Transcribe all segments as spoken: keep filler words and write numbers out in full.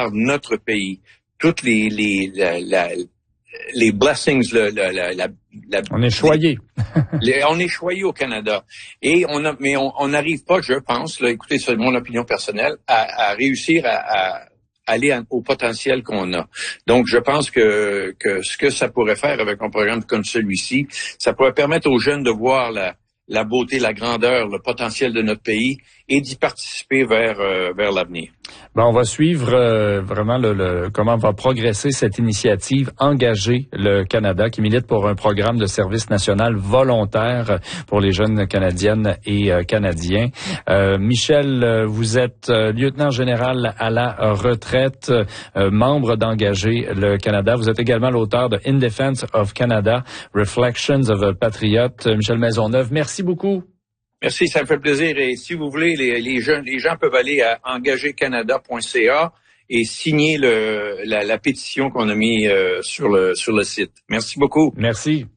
voir notre pays, toutes les les la, la, les blessings, le, la, la, la, la on est choyé. les, on est choyé au Canada et on a, mais on n'arrive pas, je pense, là, écoutez, c'est mon opinion personnelle, à, à réussir à, à aller au potentiel qu'on a. Donc, je pense que, que ce que ça pourrait faire avec un programme comme celui-ci, ça pourrait permettre aux jeunes de voir la, la beauté, la grandeur, le potentiel de notre pays et d'y participer vers, euh, vers l'avenir. Ben, on va suivre euh, vraiment le, le, comment va progresser cette initiative Engager le Canada qui milite pour un programme de service national volontaire pour les jeunes Canadiennes et euh, Canadiens. Euh, Michel, euh, vous êtes euh, lieutenant général à la retraite, euh, membre d'Engager le Canada. Vous êtes également l'auteur de In Defense of Canada, Reflections of a Patriot. Michel Maisonneuve, merci beaucoup. Merci, ça me fait plaisir. Et si vous voulez, les, les, jeunes, les gens peuvent aller à engager canada point c a et signer le, la, la pétition qu'on a mis euh, sur le sur le site. Merci beaucoup. Merci.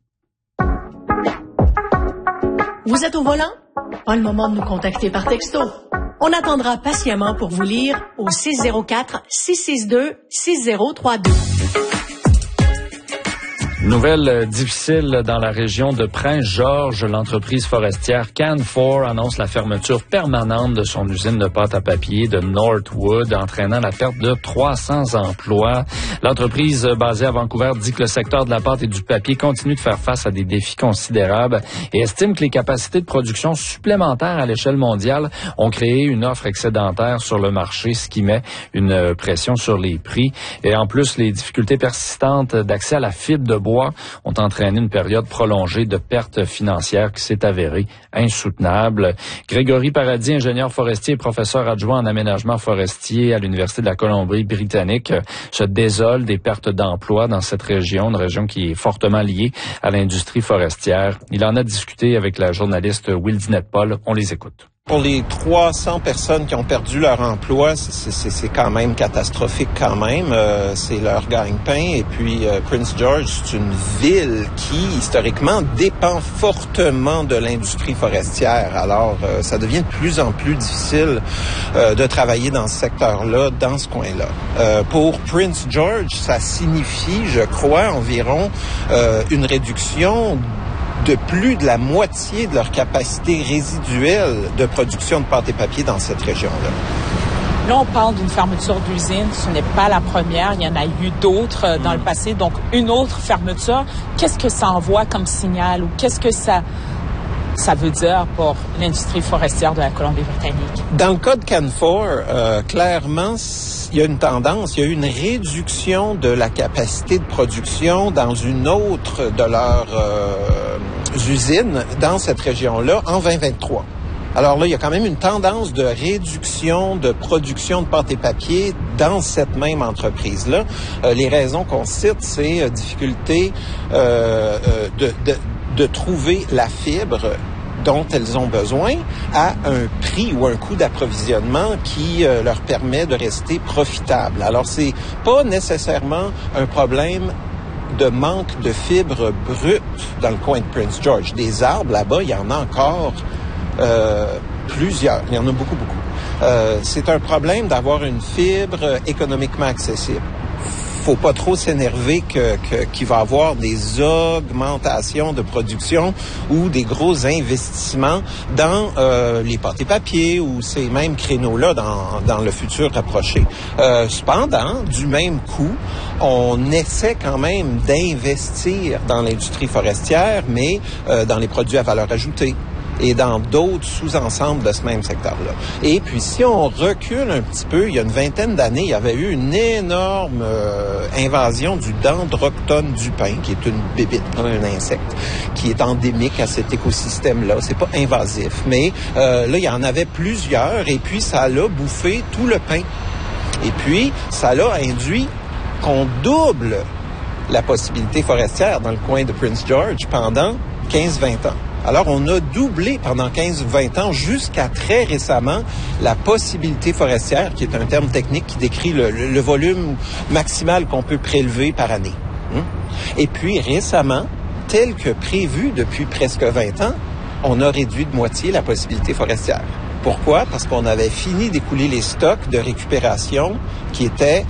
Vous êtes au volant? Pas le moment de nous contacter par texto. On attendra patiemment pour vous lire au six zéro quatre, six six deux, six zéro trois deux. Nouvelle difficile dans la région de Prince-Georges. L'entreprise forestière Canfor annonce la fermeture permanente de son usine de pâte à papier de Northwood, entraînant la perte de trois cents emplois. L'entreprise basée à Vancouver dit que le secteur de la pâte et du papier continue de faire face à des défis considérables et estime que les capacités de production supplémentaires à l'échelle mondiale ont créé une offre excédentaire sur le marché, ce qui met une pression sur les prix. Et en plus, les difficultés persistantes d'accès à la fibre de bois ont entraîné une période prolongée de pertes financières qui s'est avérée insoutenable. Grégory Paradis, ingénieur forestier et professeur adjoint en aménagement forestier à l'Université de la Colombie-Britannique, se désole des pertes d'emplois dans cette région, une région qui est fortement liée à l'industrie forestière. Il en a discuté avec la journaliste Wildinette-Paul. On les écoute. Pour les trois cents personnes qui ont perdu leur emploi, c'est, c'est, c'est quand même catastrophique quand même. Euh, c'est leur gagne-pain. Et puis, euh, Prince George, c'est une ville qui, historiquement, dépend fortement de l'industrie forestière. Alors, euh, ça devient de plus en plus difficile euh, de travailler dans ce secteur-là, dans ce coin-là. Euh, pour Prince George, ça signifie, je crois, environ euh, une réduction de plus de la moitié de leur capacité résiduelle de production de pâte et papier dans cette région-là. Là, on parle d'une fermeture d'usine. Ce n'est pas la première. Il y en a eu d'autres dans mmh. le passé. Donc, une autre fermeture. Qu'est-ce que ça envoie comme signal ou qu'est-ce que ça, ça veut dire pour l'industrie forestière de la Colombie-Britannique? Dans le cas de Canfor, euh, clairement, il y a une tendance, il y a une réduction de la capacité de production dans une autre de leurs euh, usines dans cette région-là en vingt vingt-trois. Alors là, il y a quand même une tendance de réduction de production de pâte et papier dans cette même entreprise-là. Euh, les raisons qu'on cite, c'est euh, difficulté euh, euh, de, de, de trouver la fibre dont elles ont besoin à un prix ou un coût d'approvisionnement qui euh, leur permet de rester profitables. Alors, c'est pas nécessairement un problème de manque de fibres brutes dans le coin de Prince George. Des arbres, là-bas, il y en a encore euh, plusieurs. Il y en a beaucoup, beaucoup. Euh, c'est un problème d'avoir une fibre économiquement accessible. Faut pas trop s'énerver que, que, qu'il va y avoir des augmentations de production ou des gros investissements dans euh, les pâtes et papier ou ces mêmes créneaux-là dans, dans le futur rapproché. Euh, cependant, du même coup, on essaie quand même d'investir dans l'industrie forestière, mais euh, dans les produits à valeur ajoutée et dans d'autres sous-ensembles de ce même secteur-là. Et puis, si on recule un petit peu, il y a une vingtaine d'années, il y avait eu une énorme euh, invasion du Dendroctone du pin, qui est une bébite, un insecte, qui est endémique à cet écosystème-là. C'est pas invasif, mais euh, là, il y en avait plusieurs, et puis ça l'a bouffé tout le pin. Et puis, ça l'a induit qu'on double la possibilité forestière dans le coin de Prince George pendant quinze à vingt ans. Alors, on a doublé pendant quinze ou vingt ans, jusqu'à très récemment, la possibilité forestière, qui est un terme technique qui décrit le, le, le volume maximal qu'on peut prélever par année. Hum? Et puis, récemment, tel que prévu depuis presque vingt ans, on a réduit de moitié la possibilité forestière. Pourquoi? Parce qu'on avait fini d'écouler les stocks de récupération qui étaient